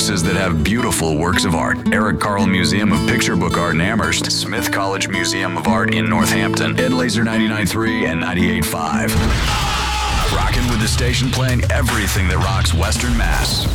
houses that have beautiful works of art. Eric Carle Museum of Picture Book Art in Amherst, Smith College Museum of Art in Northampton, Ed Laser 99.3 and 98.5. Rockin' with the station playing everything that rocks Western Mass.